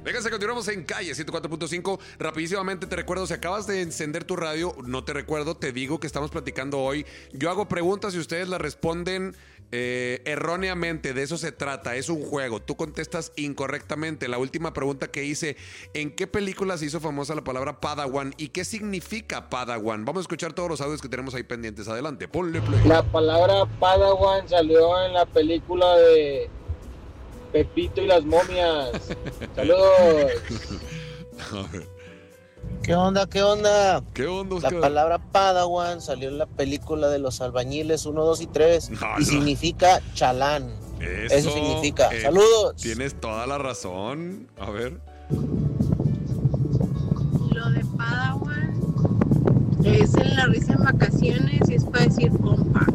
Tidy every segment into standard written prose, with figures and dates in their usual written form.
Véngase, continuamos en Calle 104.5. Rapidísimamente te recuerdo, si acabas de encender tu radio, no te recuerdo, te digo que estamos platicando hoy. Yo hago preguntas y ustedes las responden erróneamente. De eso se trata, es un juego. Tú contestas incorrectamente. La última pregunta que hice: ¿en qué película se hizo famosa la palabra Padawan y qué significa Padawan? Vamos a escuchar todos los audios que tenemos ahí pendientes. Adelante, ponle play. La palabra Padawan salió en la película de Pepito y las momias. Saludos. A ver. ¿Qué onda? ¿Qué onda, La Oscar? palabra Padawan salió en la película de los albañiles 1, 2 y 3 No, y no. significa chalán. Eso significa. Saludos. Tienes toda la razón. A ver. Lo de Padawan es en la risa en vacaciones y es para decir compa.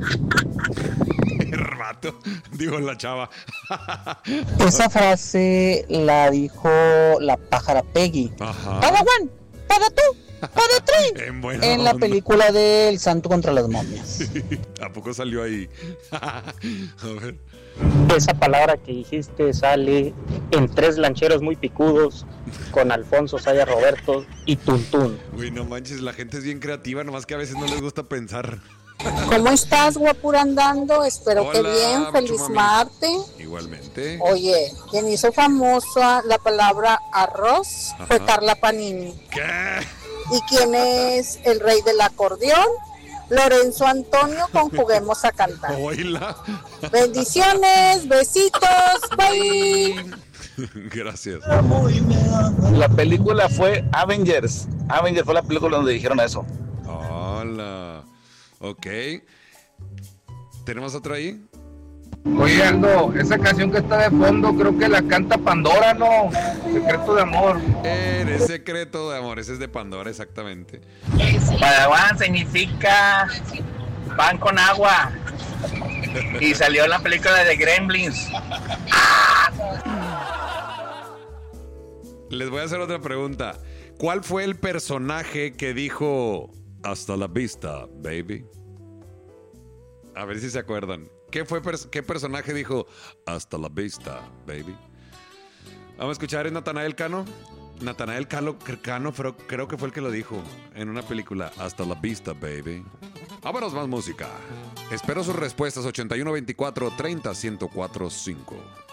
El vato. Digo, la chava. Esa frase la dijo la pájara Peggy. Ajá. Padawan, para tú, para ti. En buena En la onda. película de El Santo contra las momias. ¿A poco salió ahí? A ver. Esa palabra que dijiste sale en Tres lancheros muy picudos con Alfonso Saya Roberto y Tuntún. Güey, no manches, la gente es bien creativa, nomás que a veces no les gusta pensar. ¿Cómo estás, guapura andando? Espero que Hola, bien, mucho feliz mami. Marte. Igualmente. Oye, quien hizo famosa la palabra arroz fue Ajá. Carla Panini. ¿Qué? ¿Y quién es el rey del acordeón? Lorenzo Antonio con Juguemos a Cantar. Oíla. Bendiciones, besitos, bye. Gracias. La película fue Avengers. Avengers fue la película donde dijeron eso. Hola. Ok. ¿Tenemos otra ahí? Oye, Aldo, esa canción que está de fondo creo que la canta Pandora, ¿no? Secreto de amor. Eres secreto de amor. Ese es de Pandora, exactamente. Padawan significa pan con agua. Y salió en la película de Gremlins. Les voy a hacer otra pregunta. ¿Cuál fue el personaje que dijo hasta la vista, baby? A ver si se acuerdan. ¿Qué personaje dijo hasta la vista, baby? Vamos a escuchar, ¿es Natanael Cano? Natanael Cano, creo que fue el que lo dijo en una película. Hasta la vista, baby. Vámonos, más música. Espero sus respuestas. 81 24 30 104 5.